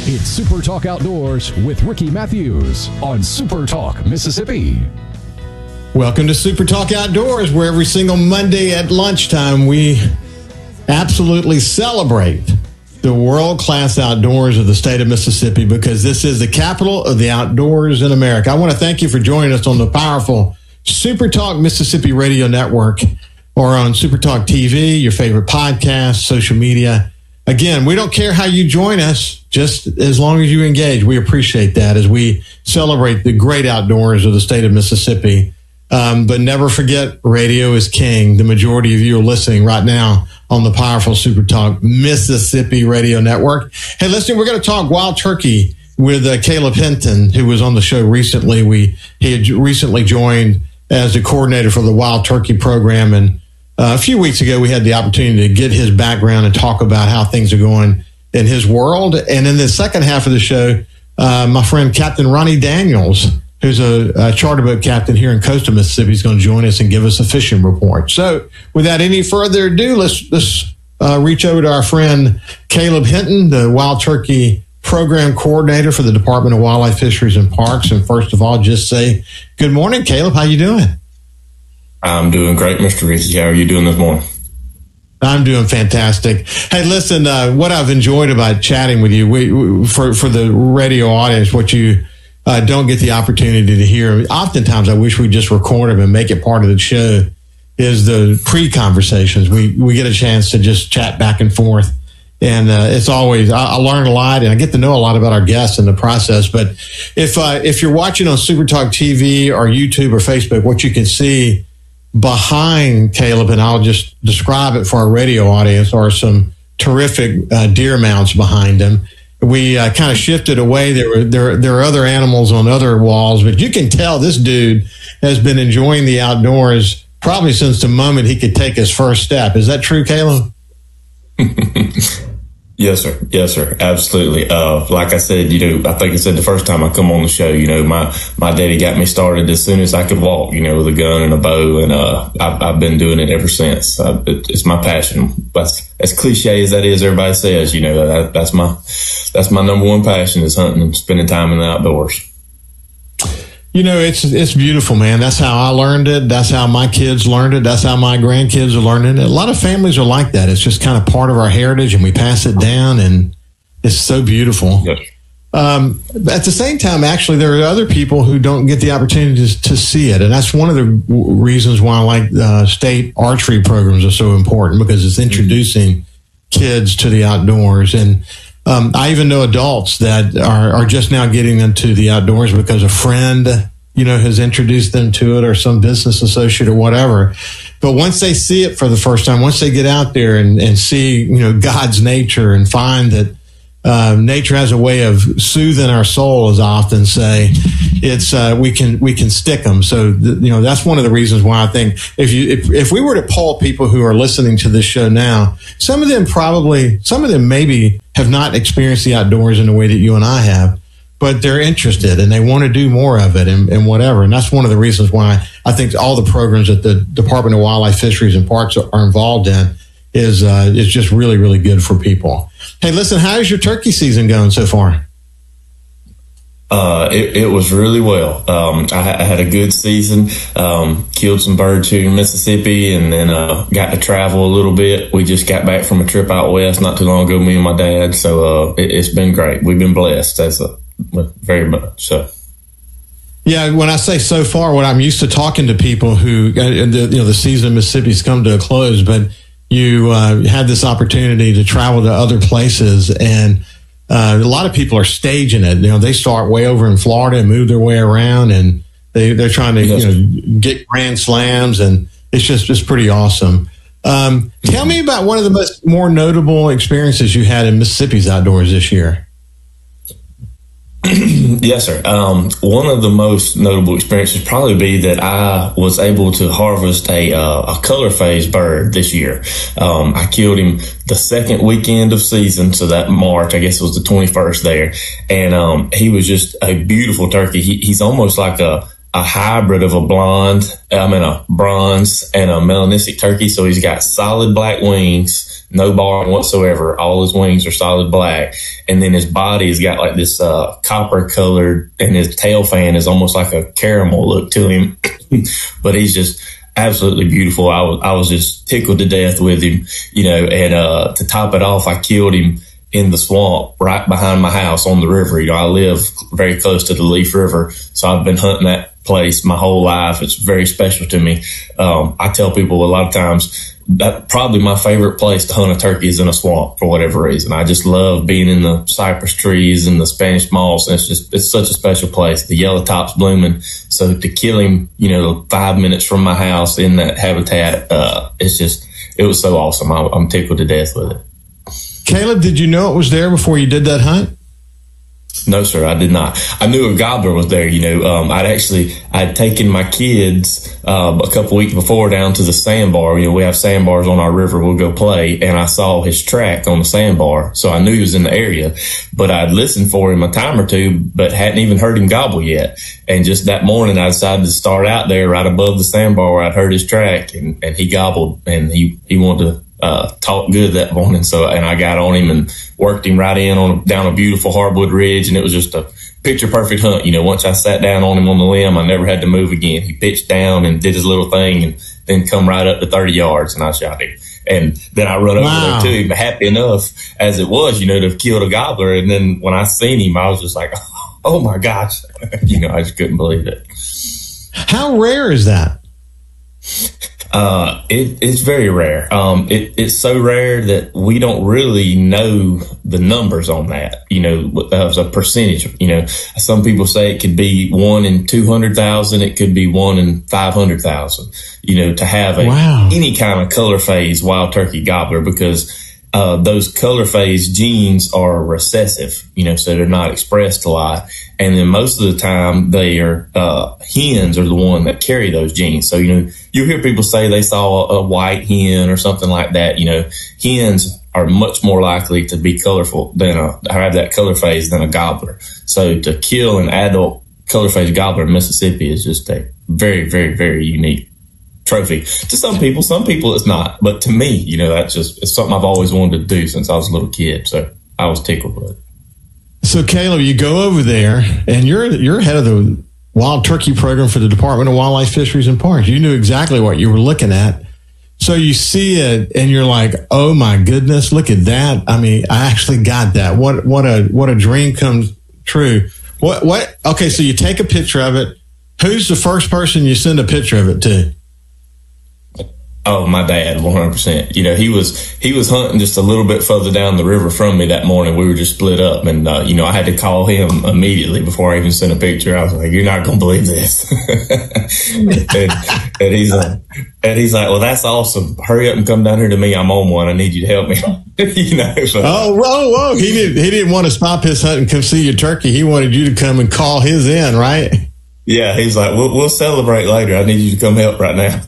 It's Super Talk Outdoors with Ricky Matthews on Super Talk Mississippi. Welcome to Super Talk Outdoors, where every single Monday at lunchtime we absolutely celebrate the world-class outdoors of the state of Mississippi, because this is the capital of the outdoors in America. I want to thank you for joining us on the powerful Super Talk Mississippi Radio Network, or on Super Talk TV, your favorite podcast, social media. Again, we don't care how you join us, just as long as you engage. We appreciate that as we celebrate the great outdoors of the state of Mississippi. But never forget, radio is king. The majority of you are listening right now on the powerful Super Talk Mississippi Radio Network. Hey, listen, we're going to talk wild turkey with Caleb Hinton, who was on the show recently. He had recently joined as the coordinator for the wild turkey program, and a few weeks ago, we had the opportunity to get his background and talk about how things are going in his world. And in the second half of the show, my friend Captain Ronnie Daniels, who's a charter boat captain here in coastal Mississippi, is going to join us and give us a fishing report. So without any further ado, let's reach over to our friend Caleb Hinton, the wild turkey program coordinator for the Department of Wildlife, Fisheries, and Parks. And first of all, just say good morning, Caleb. How you doing? I'm doing great, Mr. Ricky. How are you doing this morning? I'm doing fantastic. Hey, listen, what I've enjoyed about chatting with you, for the radio audience, what you don't get the opportunity to hear, oftentimes I wish we just record them and make it part of the show, is the pre-conversations. We get a chance to just chat back and forth. And it's always, I learn a lot, and I get to know a lot about our guests in the process. But if you're watching on Super Talk TV or YouTube or Facebook, what you can see behind Caleb, and I'll just describe it for our radio audience, are some terrific deer mounts behind him. We kind of shifted away. There are other animals on other walls, but you can tell this dude has been enjoying the outdoors probably since the moment he could take his first step. Is that true, Caleb? Yes, sir. Yes, sir. Absolutely. Like I said, I think I said the first time I come on the show, my daddy got me started as soon as I could walk, with a gun and a bow. And, I've been doing it ever since. It's my passion. But as cliche as that is, everybody says, that's my number one passion, is hunting and spending time in the outdoors. It's beautiful, man. That's how I learned it. That's how my kids learned it. That's how my grandkids are learning it. A lot of families are like that. It's just kind of part of our heritage, and we pass it down, and it's so beautiful. Yes. At the same time, actually, there are other people who don't get the opportunity to see it. And that's one of the reasons why I like state archery programs are so important, because it's introducing kids to the outdoors. And I even know adults that are just now getting into the outdoors because a friend, has introduced them to it, or some business associate or whatever. But once they see it for the first time, once they get out there and see, God's nature, and find that nature has a way of soothing our soul, as I often say, it's we can stick them. So that's one of the reasons why I think if we were to poll people who are listening to this show now, some of them maybe have not experienced the outdoors in the way that you and I have, but they're interested and they want to do more of it and whatever. And that's one of the reasons why I think all the programs that the Department of Wildlife, Fisheries, and Parks are involved in is just really, really good for people. Hey, listen, how's your turkey season going so far? It was really well. I had a good season, killed some birds here in Mississippi, and then got to travel a little bit. We just got back from a trip out west not too long ago, me and my dad. So it's been great. We've been blessed very much. So. Yeah, when I say so far, what I'm used to talking to people who, the season in Mississippi's come to a close, but you had this opportunity to travel to other places, and a lot of people are staging it. They start way over in Florida and move their way around, and they're trying to get grand slams, and it's pretty awesome. Tell me about one of the more notable experiences you had in Mississippi's outdoors this year. Yes, sir. One of the most notable experiences probably be that I was able to harvest a color phase bird this year. I killed him the second weekend of season, so that March, I guess it was the 21st there. And he was just a beautiful turkey. He's almost like a hybrid of a bronze and a melanistic turkey. So he's got solid black wings, no barring whatsoever. All his wings are solid black. And then his body's got like this copper colored, and his tail fan is almost like a caramel look to him. But he's just absolutely beautiful. I was just tickled to death with him, and to top it off, I killed him in the swamp right behind my house on the river. I live very close to the Leaf River, so I've been hunting that place my whole life. It's very special to me. I tell people a lot of times that probably my favorite place to hunt a turkey is in a swamp for whatever reason. I just love being in the cypress trees and the Spanish moss. And it's such a special place. The yellow top's blooming. So to kill him, 5 minutes from my house in that habitat, it was so awesome. I'm tickled to death with it. Caleb, did you know it was there before you did that hunt? No, sir, I did not. I knew a gobbler was there. I'd taken my kids a couple weeks before down to the sandbar. We have sandbars on our river. We'll go play, and I saw his track on the sandbar, so I knew he was in the area. But I'd listened for him a time or two, but hadn't even heard him gobble yet. And just that morning, I decided to start out there right above the sandbar where I'd heard his track, and he gobbled, and he wanted to talk good that morning. And I got on him and worked him right in down a beautiful hardwood ridge. And it was just a picture perfect hunt. Once I sat down on him on the limb, I never had to move again. He pitched down and did his little thing and then come right up to 30 yards and I shot him. And then I run over there to him, happy enough as it was, to have killed a gobbler. And then when I seen him, I was just like, oh my gosh, I just couldn't believe it. How rare is that? It's very rare. It's so rare that we don't really know the numbers on that, as a percentage. Some people say it could be 1 in 200,000. It could be 1 in 500,000, to have any kind of color phase wild turkey gobbler, because those color phase genes are recessive, so they're not expressed a lot. And then most of the time they are, hens are the one that carry those genes. So, you hear people say they saw a white hen or something like that. Hens are much more likely to be colorful have that color phase than a gobbler. So to kill an adult color phase gobbler in Mississippi is just a very, very, very unique trophy to some people. Some people it's not, but to me, it's something I've always wanted to do since I was a little kid. So I was tickled with it. So Caleb, you go over there and you're head of the wild turkey program for the Department of Wildlife, Fisheries and Parks. You knew exactly what you were looking at. So you see it and you're like, oh my goodness, look at that. I mean, I actually got that. What a dream comes true. Okay. So you take a picture of it. Who's the first person you send a picture of it to? Oh, my dad, 100%. He was hunting just a little bit further down the river from me that morning. We were just split up and, I had to call him immediately before I even sent a picture. I was like, you're not going to believe this. and he's like, well, that's awesome. Hurry up and come down here to me. I'm on one. I need you to help me. Whoa. He didn't want to stop his hunt and come see your turkey. He wanted you to come and call his in, right? Yeah, he's like, we'll celebrate later. I need you to come help right now.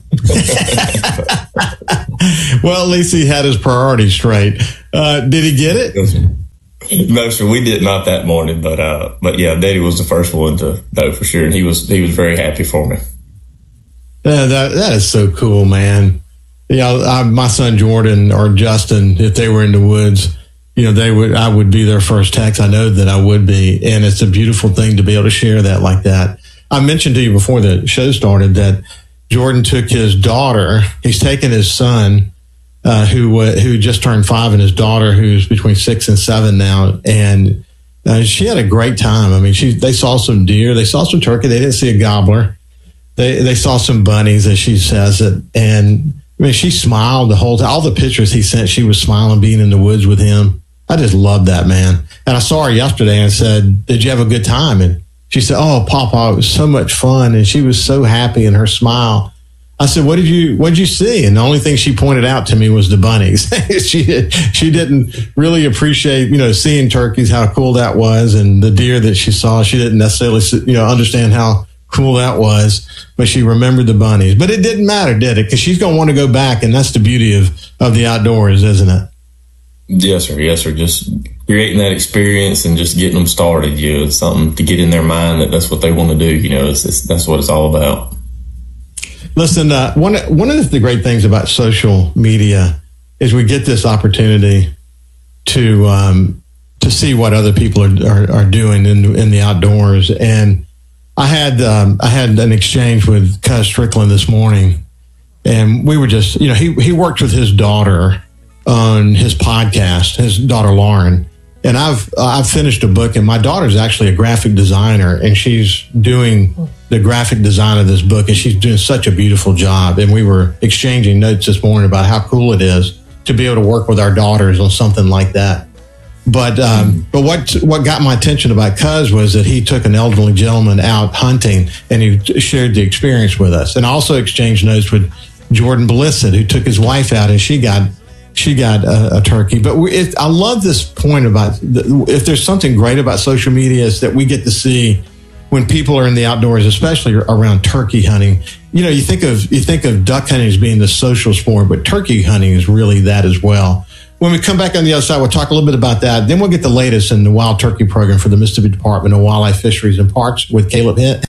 Well, at least he had his priorities straight. Did he get it? No, sir, we did not that morning, but yeah, Daddy was the first one to know for sure, and he was very happy for me. That is so cool, man. My son Jordan or Justin, if they were in the woods, I would be their first text. I know that I would be, and it's a beautiful thing to be able to share that like that. I mentioned to you before the show started that Jordan took his daughter. He's taken his son, who just turned 5, and his daughter, who's between 6 and 7 now. And she had a great time. I mean, they saw some deer, they saw some turkey. They didn't see a gobbler. They saw some bunnies, as she says it. And I mean, she smiled the whole time. All the pictures he sent, she was smiling, being in the woods with him. I just love that, man. And I saw her yesterday and said, "Did you have a good time?" And she said, "Oh, Papa, it was so much fun." And she was so happy in her smile. I said, what did you see? And the only thing she pointed out to me was the bunnies. She didn't really appreciate, seeing turkeys, how cool that was. And the deer that she saw, she didn't necessarily, understand how cool that was, but she remembered the bunnies. But it didn't matter, did it? Because she's going to want to go back. And that's the beauty of the outdoors, isn't it? Yes, sir. Yes, sir. Just creating that experience and just getting them started. It's something to get in their mind that's what they want to do. That's what it's all about. Listen, one of the great things about social media is we get this opportunity to see what other people are doing in the outdoors. And I had an exchange with Cuz Strickland this morning, and we were just, he worked with his daughter on his podcast, his daughter Lauren. And I've finished a book, and my daughter's actually a graphic designer, and she's doing the graphic design of this book, and she's doing such a beautiful job. And we were exchanging notes this morning about how cool it is to be able to work with our daughters on something like that. But what got my attention about Cuz was that he took an elderly gentleman out hunting, and he shared the experience with us. And I also exchanged notes with Jordan Blissett, who took his wife out, and she got a turkey. But I love this point about if there's something great about social media, is that we get to see when people are in the outdoors, especially around turkey hunting. You think of duck hunting as being the social sport, but turkey hunting is really that as well. When we come back on the other side, we'll talk a little bit about that. Then we'll get the latest in the wild turkey program for the Mississippi Department of Wildlife, Fisheries, and Parks with Caleb Hitt.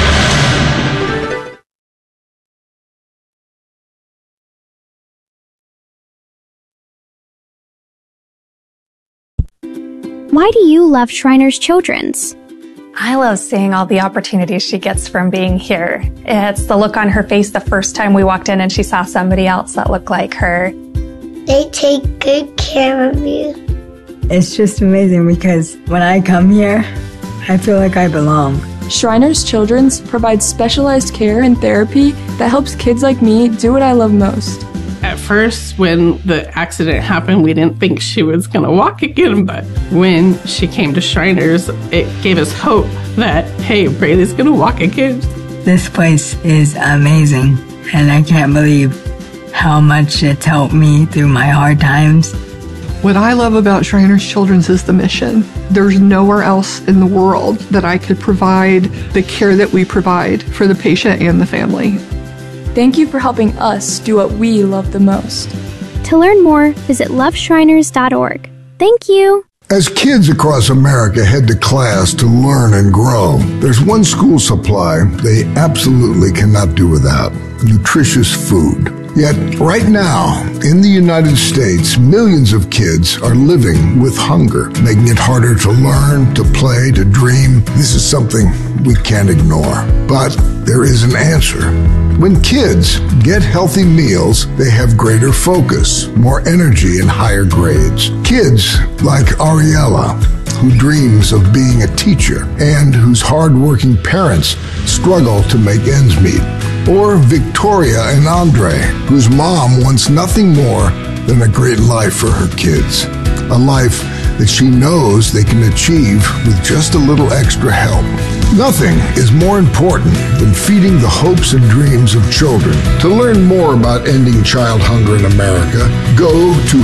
Why do you love Shriners Children's? I love seeing all the opportunities she gets from being here. It's the look on her face the first time we walked in and she saw somebody else that looked like her. They take good care of you. It's just amazing because when I come here, I feel like I belong. Shriners Children's provides specialized care and therapy that helps kids like me do what I love most. At first, when the accident happened, we didn't think she was going to walk again, but when she came to Shriners, it gave us hope that, hey, Braylee's going to walk again. This place is amazing, and I can't believe how much it's helped me through my hard times. What I love about Shriners Children's is the mission. There's nowhere else in the world that I could provide the care that we provide for the patient and the family. Thank you for helping us do what we love the most. To learn more, visit loveshriners.org. Thank you. As kids across America head to class to learn and grow, there's one school supply they absolutely cannot do without: nutritious food. Yet, right now, in the United States, millions of kids are living with hunger, making it harder to learn, to play, to dream. This is something we can't ignore. But there is an answer. When kids get healthy meals, they have greater focus, more energy, and higher grades. Kids like Ariella, who dreams of being a teacher and whose hardworking parents struggle to make ends meet. Or Victoria and Andre, whose mom wants nothing more than a great life for her kids. A life that she knows they can achieve with just a little extra help. Nothing is more important than feeding the hopes and dreams of children. To learn more about ending child hunger in America, go to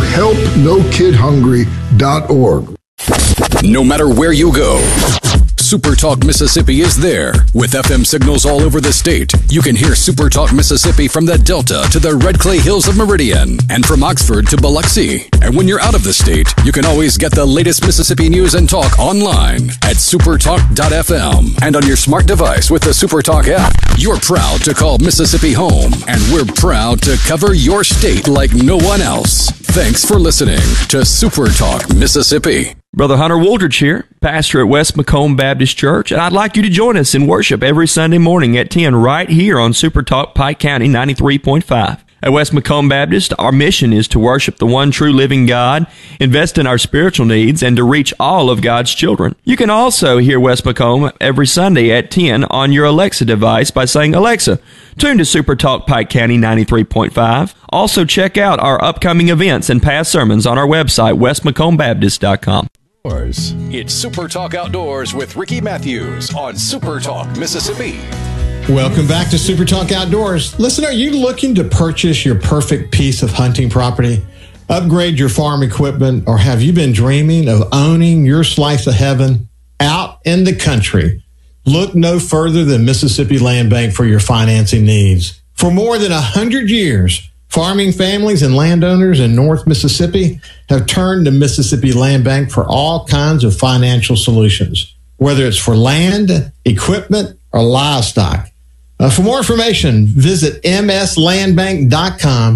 helpnokidhungry.org. No matter where you go, Super Talk Mississippi is there. With FM signals all over the state, you can hear Super Talk Mississippi from the Delta to the Red Clay Hills of Meridian and from Oxford to Biloxi. And when you're out of the state, you can always get the latest Mississippi news and talk online at supertalk.fm and on your smart device with the Super Talk app. You're proud to call Mississippi home, and we're proud to cover your state like no one else. Thanks for listening to Super Talk Mississippi. Brother Hunter Wooldridge here, pastor at West McComb Baptist Church, and I'd like you to join us in worship every Sunday morning at 10 right here on Super Talk Pike County 93.5. At West McComb Baptist, our mission is to worship the one true living God, invest in our spiritual needs, and to reach all of God's children. You can also hear West McComb every Sunday at 10 on your Alexa device by saying, "Alexa, tune to Super Talk Pike County 93.5. Also check out our upcoming events and past sermons on our website, westmccombaptist.com. It's Super Talk Outdoors with Ricky Matthews on Super Talk Mississippi. Welcome back to Super Talk Outdoors. Listen, are you looking to purchase your perfect piece of hunting property, upgrade your farm equipment, or have you been dreaming of owning your slice of heaven out in the country? Look no further than Mississippi Land Bank for your financing needs. For more than 100 years, farming families and landowners in North Mississippi have turned to Mississippi Land Bank for all kinds of financial solutions, whether it's for land, equipment, or livestock. For more information, visit mslandbank.com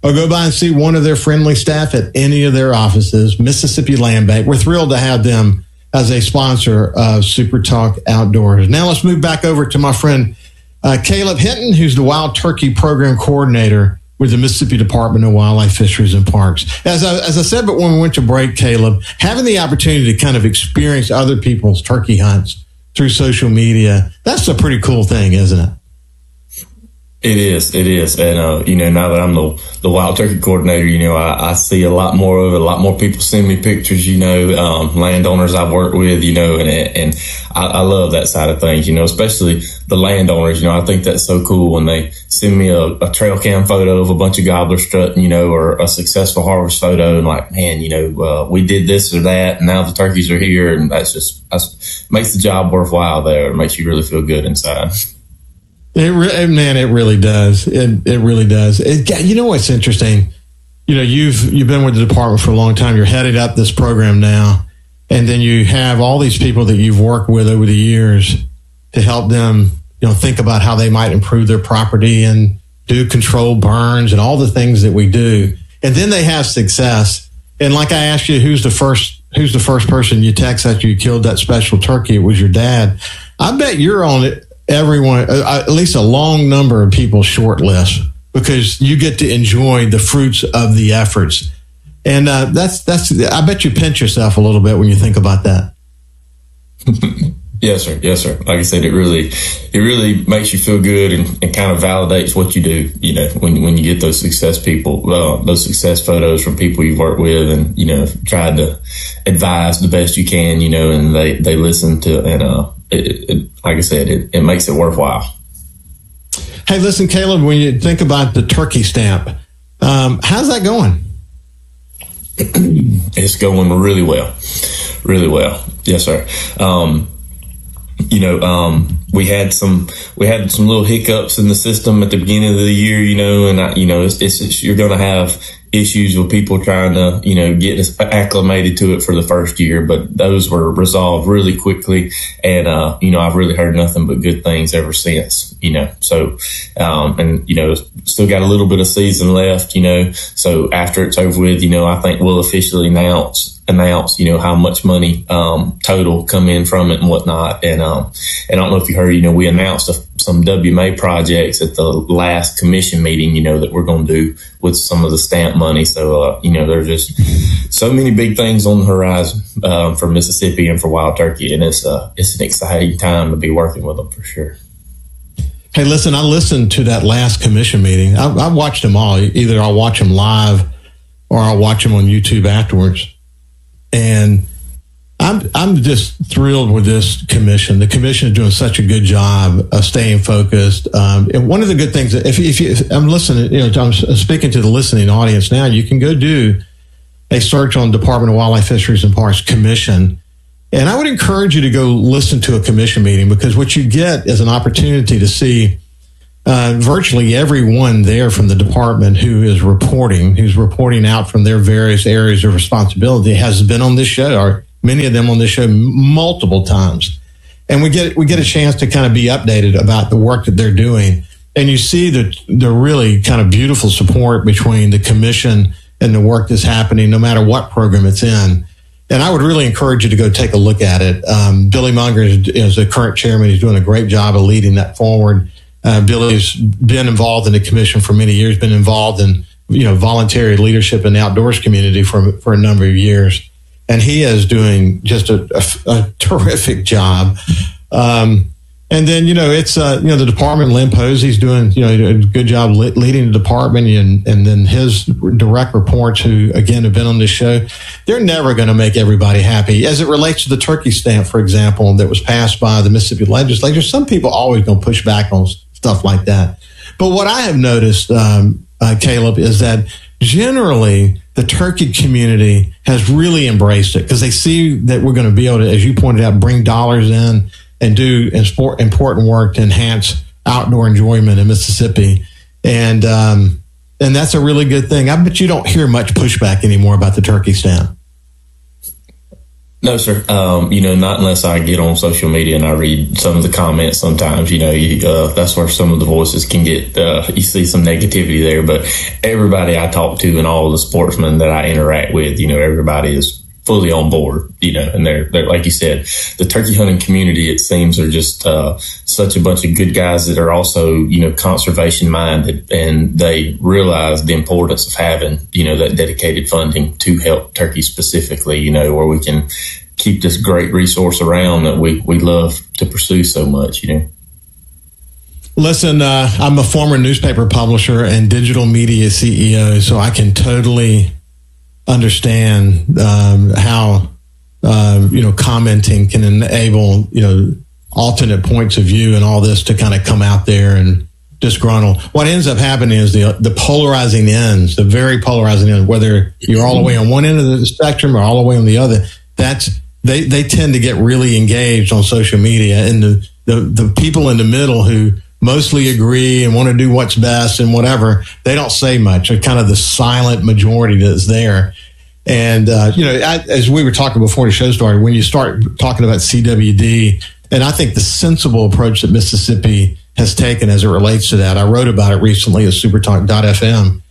or go by and see one of their friendly staff at any of their offices. Mississippi Land Bank. We're thrilled to have them as a sponsor of Super Talk Outdoors. Now let's move back over to my friend Caleb Hinton, who's the Wild Turkey Program Coordinator with the Mississippi Department of Wildlife, Fisheries, and Parks. As I said, but when we went to break, Caleb, having the opportunity to kind of experience other people's turkey hunts through social media, that's a pretty cool thing, isn't it? It is. And, now that I'm the Wild Turkey Coordinator, I see a lot more of it. A lot more people send me pictures, landowners I've worked with, and I love that side of things, especially the landowners. I think that's so cool when they send me a trail cam photo of a bunch of gobblers strutting, or a successful harvest photo, and like, man, we did this or that, and now the turkeys are here, and that's makes the job worthwhile there. It makes you really feel good inside. It really does. It really does. You know what's interesting? You've been with the department for a long time. You're headed up this program now, and then you have all these people that you've worked with over the years to help them, think about how they might improve their property and do controlled burns and all the things that we do. And then they have success. And like I asked you, who's the first person you text after you killed that special turkey? It was your dad. I bet you're on it. Everyone, at least a long number of people's short list, because you get to enjoy the fruits of the efforts. And that's I bet you pinch yourself a little bit when you think about that. Yes, sir. Like I said, it really makes you feel good and kind of validates what you do, when you get those success those success photos from people you've worked with and, tried to advise the best you can, and they listen to, and, like I said, it makes it worthwhile. Hey, listen, Caleb, when you think about the turkey stamp, how's that going? It's going really well. Really well. Yes, sir. We had some little hiccups in the system at the beginning of the year, and you're going to have issues with people trying to, get acclimated to it for the first year, but those were resolved really quickly. And, I've really heard nothing but good things ever since, so, still got a little bit of season left, so after it's over with, I think we'll officially announce, how much money, total come in from it and whatnot. And I don't know if you heard, we announced some WMA projects at the last commission meeting, that we're going to do with some of the stamp money. So, there's just so many big things on the horizon, for Mississippi and for wild turkey. And it's an exciting time to be working with them for sure. Hey, listen, I listened to that last commission meeting. I watched them all. Either I'll watch them live or I'll watch them on YouTube afterwards. And I'm just thrilled with this commission. The commission is doing such a good job of staying focused. And one of the good things, if I'm listening, I'm speaking to the listening audience now, you can go do a search on Department of Wildlife, Fisheries, and Parks Commission. And I would encourage you to go listen to a commission meeting, because what you get is an opportunity to see virtually everyone there from the department who's reporting out from their various areas of responsibility has been on this show, or many of them on this show multiple times. And we get a chance to kind of be updated about the work that they're doing. And you see the really kind of beautiful support between the commission and the work that's happening, no matter what program it's in. And I would really encourage you to go take a look at it. Billy Munger is the current chairman. He's doing a great job of leading that forward. Billy's been involved in the commission for many years, been involved in, voluntary leadership in the outdoors community for a number of years. And he is doing just a terrific job. And then, it's, the department, Lynn Posey's doing, a good job leading the department. And then his direct reports, who, again, have been on this show, they're never going to make everybody happy. As it relates to the turkey stamp, for example, that was passed by the Mississippi legislature, some people are always going to push back on stuff like that. But what I have noticed, Caleb, is that generally the turkey community has really embraced it, because they see that we're going to be able to, as you pointed out, bring dollars in and do important work to enhance outdoor enjoyment in Mississippi. And that's a really good thing. I bet you don't hear much pushback anymore about the turkey stamp. No, sir. Not unless I get on social media and I read some of the comments sometimes, that's where some of the voices can get, you see some negativity there. But everybody I talk to and all the sportsmen that I interact with, everybody is fully on board, and they're like you said, the turkey hunting community, it seems, are just such a bunch of good guys that are also, conservation minded, and they realize the importance of having, that dedicated funding to help turkey specifically, where we can keep this great resource around that we love to pursue so much, Listen, I'm a former newspaper publisher and digital media CEO, so I can totally understand how commenting can enable alternate points of view and all this to kind of come out there and disgruntle. What ends up happening is the polarizing ends, the very polarizing ends, whether you're all the way on one end of the spectrum or all the way on the other. They tend to get really engaged on social media, and the people in the middle who mostly agree and want to do what's best and whatever, they don't say much. They're kind of the silent majority that's there. And, as we were talking before the show started, when you start talking about CWD, and I think the sensible approach that Mississippi has taken as it relates to that, I wrote about it recently at supertalk.fm.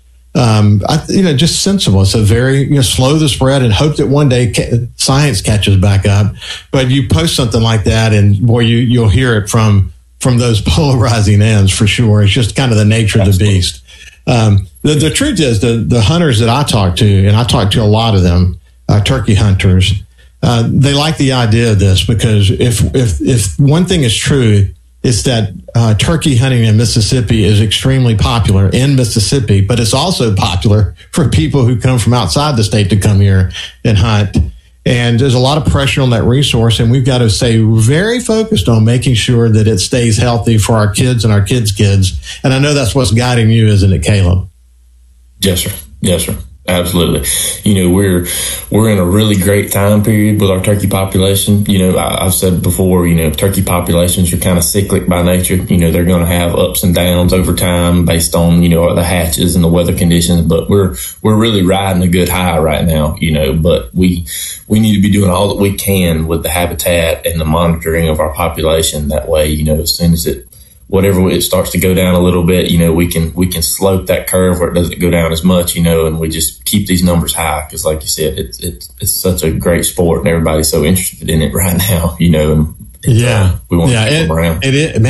Just sensible. It's a very, slow the spread and hope that one day science catches back up. But you post something like that and boy, you'll hear it from those polarizing ends for sure. It's just kind of the nature of the beast. The truth is the hunters that I talk to, and I talk to a lot of them, turkey hunters, they like the idea of this because if one thing is true, it's that turkey hunting in Mississippi is extremely popular in Mississippi, but it's also popular for people who come from outside the state to come here and hunt. And there's a lot of pressure on that resource, and we've got to stay very focused on making sure that it stays healthy for our kids and our kids' kids. And I know that's what's guiding you, isn't it, Caleb? Yes, sir. Yes, sir. Absolutely. We're in a really great time period with our turkey population. I've said before, turkey populations are kind of cyclic by nature. They're going to have ups and downs over time based on, the hatches and the weather conditions, but we're really riding a good high right now, but we need to be doing all that we can with the habitat and the monitoring of our population. That way, as soon as whatever it starts to go down a little bit, we can slope that curve where it doesn't go down as much, and we just keep these numbers high. Cause like you said, it's such a great sport and everybody's so interested in it right now, and we want to keep them around.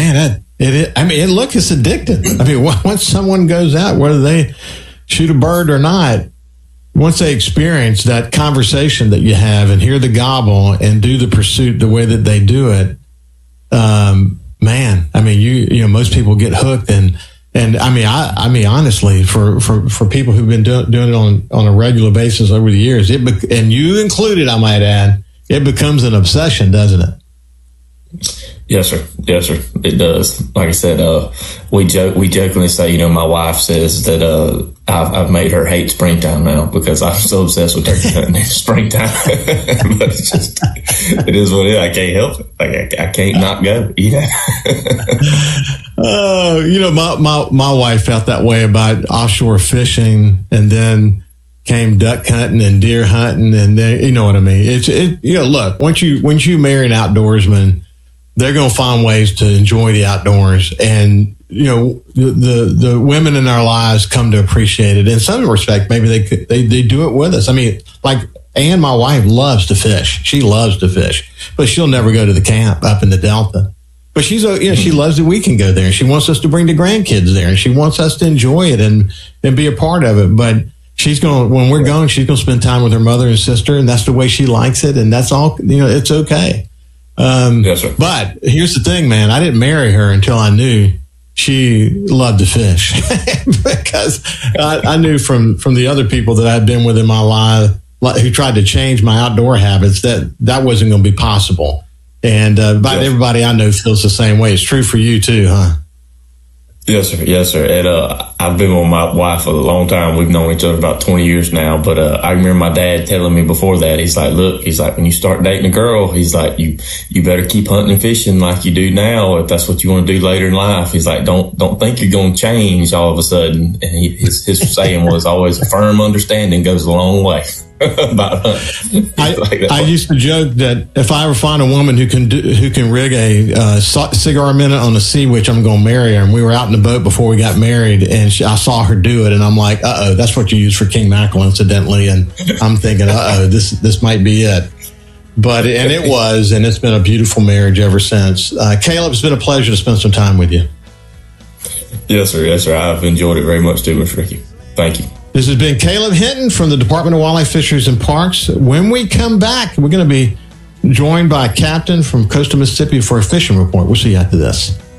It's addictive. I mean, once someone goes out, whether they shoot a bird or not, once they experience that conversation that you have and hear the gobble and do the pursuit the way that they do it, most people get hooked, and honestly, for people who've been doing it on a regular basis over the years, and you included, I might add, it becomes an obsession, doesn't it? Yes, sir. Yes, sir. It does. Like I said, we jokingly say, my wife says that I've made her hate springtime now because I'm so obsessed with turkey hunting in springtime. But it is what it is. I can't help it. Like I can't not go. My wife felt that way about offshore fishing, and then came duck hunting and deer hunting, and then you know what I mean. Look, once you marry an outdoorsman, they're going to find ways to enjoy the outdoors, and the women in our lives come to appreciate it. In some respect, maybe they do it with us. I mean, like Ann, my wife, loves to fish. She loves to fish, but she'll never go to the camp up in the Delta. But she loves that we can go there, and she wants us to bring the grandkids there, and she wants us to enjoy it and be a part of it. But when we're going, she's going to spend time with her mother and sister, and that's the way she likes it, and that's all. It's okay. Yes, sir. But here's the thing, man. I didn't marry her until I knew she loved to fish because I knew from the other people that I'd been with in my life who tried to change my outdoor habits that wasn't going to be possible. And about everybody I know feels the same way. It's true for you too, huh? Yes, sir. Yes, sir. And I've been with my wife for a long time. We've known each other about 20 years now. But I remember my dad telling me before that, he's like, look, when you start dating a girl, he's like, you better keep hunting and fishing like you do now if that's what you want to do later in life. He's like, don't think you're going to change all of a sudden. And his saying was always, a firm understanding goes a long way. I used to joke that if I ever find a woman who can rig a cigar minute on the sea, which I'm going to marry her. And we were out in the boat before we got married, and I saw her do it, and I'm like, that's what you use for King Mackerel, incidentally. And I'm thinking, this might be it. But it was, and it's been a beautiful marriage ever since. Caleb, it's been a pleasure to spend some time with you. Yes, sir. Yes, sir. I've enjoyed it very much too, Mr. Ricky. Thank you. This has been Caleb Hinton from the Department of Wildlife, Fisheries, and Parks. When we come back, we're going to be joined by a captain from Coastal Mississippi for a fishing report. We'll see you after this.